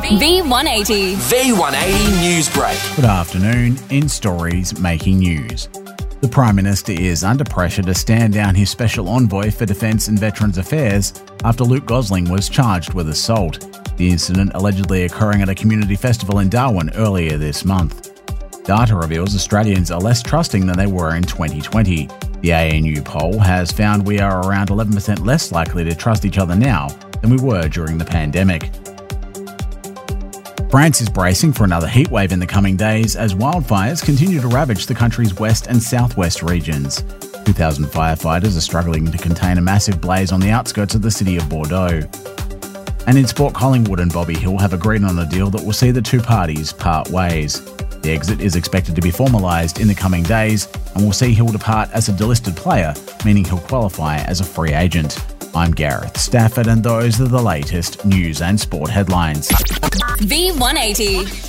V180. V180 News Break. Good afternoon. In stories making news. The Prime Minister is under pressure to stand down his Special Envoy for Defence and Veterans Affairs after Luke Gosling was charged with assault. The incident allegedly occurring at a community festival in Darwin earlier this month. Data reveals Australians are less trusting than they were in 2020. The ANU poll has found we are around 11% less likely to trust each other now than we were during the pandemic. France is bracing for another heatwave in the coming days as wildfires continue to ravage the country's west and southwest regions. 2,000 firefighters are struggling to contain a massive blaze on the outskirts of the city of Bordeaux. And in sport, Collingwood and Bobby Hill have agreed on a deal that will see the two parties part ways. The exit is expected to be formalised in the coming days and will see Hill depart as a delisted player, meaning he'll qualify as a free agent. I'm Gareth Stafford and those are the latest news and sport headlines. V180.